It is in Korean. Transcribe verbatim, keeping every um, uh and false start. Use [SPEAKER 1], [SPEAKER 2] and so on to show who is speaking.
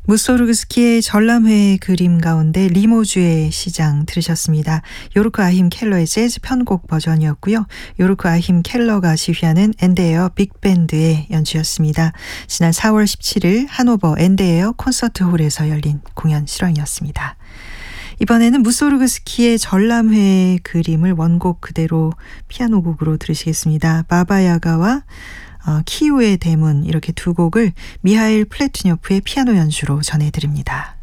[SPEAKER 1] 무소르그스키의 전람회의 그림 가운데 리모주의 시장 들으셨습니다. 요르크 아힘 켈러의 재즈 편곡 버전이었고요. 요르크 아힘 켈러가 지휘하는 엔드에어 빅밴드의 연주였습니다. 지난 사월 십칠일 하노버 엔드에어 콘서트홀에서 열린 공연 실황이었습니다. 이번에는 무소르그스키의 전람회의 그림을 원곡 그대로 피아노 곡으로 들으시겠습니다. 바바야가와 어, 키우의 대문 이렇게 두 곡을 미하일 플래투뇨프의 피아노 연주로 전해드립니다.